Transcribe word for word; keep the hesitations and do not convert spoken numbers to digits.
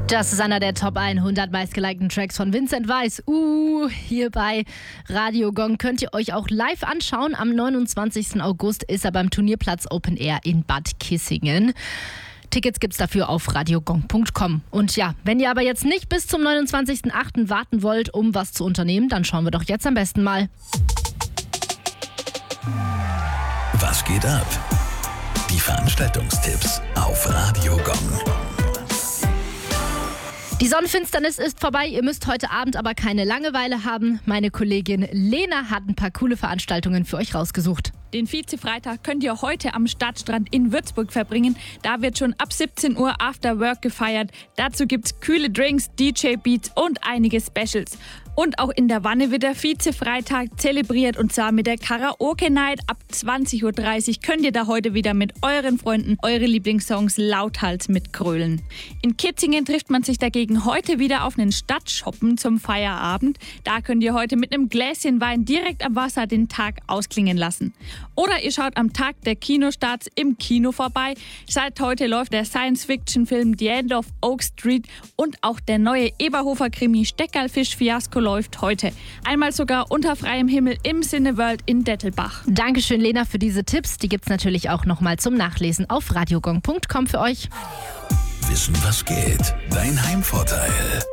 Das ist einer der Top hundert meistgelikten Tracks von Vincent Weiss. Uh, hier bei Radio Gong könnt ihr euch auch live anschauen. Am neunundzwanzigsten August ist er beim Turnierplatz Open Air in Bad Kissingen. Tickets gibt's dafür auf radiogong punkt com. Und ja, wenn ihr aber jetzt nicht bis zum neunundzwanzigsten achten warten wollt, um was zu unternehmen, dann schauen wir doch jetzt am besten mal. Was geht ab? Die Veranstaltungstipps auf Radio Gong. Die Sonnenfinsternis ist vorbei, ihr müsst heute Abend aber keine Langeweile haben. Meine Kollegin Lena hat ein paar coole Veranstaltungen für euch rausgesucht. Den Vize-Freitag könnt ihr heute am Stadtstrand in Würzburg verbringen. Da wird schon ab siebzehn Uhr After Work gefeiert. Dazu gibt's kühle Drinks, D J-Beats und einige Specials. Und auch in der Wanne wird der Vize-Freitag zelebriert, und zwar mit der Karaoke-Night. Ab zwanzig Uhr dreißig könnt ihr da heute wieder mit euren Freunden eure Lieblingssongs lauthals mitgrölen. In Kitzingen trifft man sich dagegen heute wieder auf einen Stadtshoppen zum Feierabend. Da könnt ihr heute mit einem Gläschen Wein direkt am Wasser den Tag ausklingen lassen. Oder ihr schaut am Tag der Kinostarts im Kino vorbei. Seit heute läuft der Science-Fiction-Film The End of Oak Street, und auch der neue Eberhofer-Krimi Steckerlfisch-Fiasko läuft heute. Einmal sogar unter freiem Himmel im Cineworld in Dettelbach. Dankeschön, Lena, für diese Tipps. Die gibt's natürlich auch nochmal zum Nachlesen auf radiogong punkt com für euch. Wissen, was geht? Dein Heimvorteil.